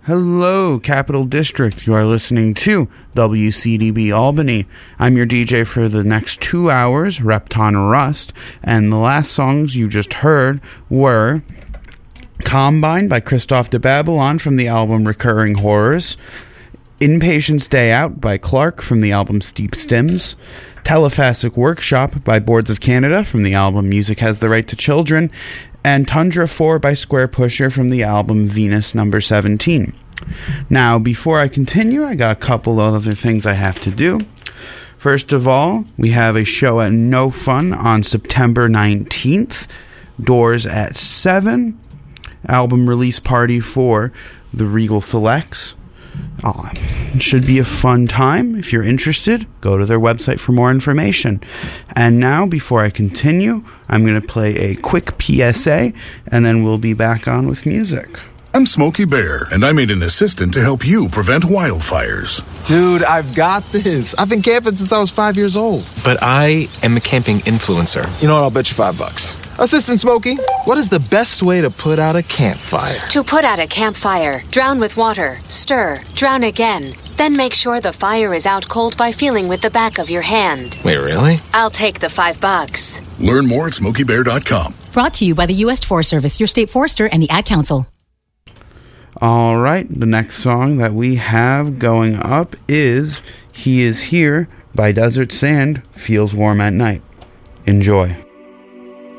Hello, Capital District. You are listening to WCDB Albany. I'm your DJ for the next 2 hours, Repton Rust, and the last songs you just heard were Combine by Christophe de Babylon from the album Recurring Horrors, Inpatient's Day Out by Clark from the album Steep Stems, Telephasic Workshop by Boards of Canada from the album Music Has the Right to Children, and Tundra 4 by Square Pusher from the album Venus No. 17. Now, before I continue, I got a couple of other things I have to do. First of all, we have a show at No Fun on September 19th. Doors at 7. Album release party for the Regal Selects. It should be a fun time. If you're interested, go to their website for more information. And now, before I continue, I'm going to play a quick PSA, and then we'll be back on with music. I'm Smokey Bear, and I made an assistant to help you prevent wildfires. Dude, I've got this. I've been camping since I was 5 years old. But I am a camping influencer. You know what? I'll bet you $5. Assistant Smokey, what is the best way to put out a campfire? To put out a campfire, drown with water, stir, drown again. Then make sure the fire is out cold by feeling with the back of your hand. Wait, really? I'll take the $5. Learn more at SmokeyBear.com. Brought to you by the U.S. Forest Service, your state forester, and the Ad Council. All right, the next song that we have going up is He Is Here by Desert Sand, Feels Warm at Night. Enjoy.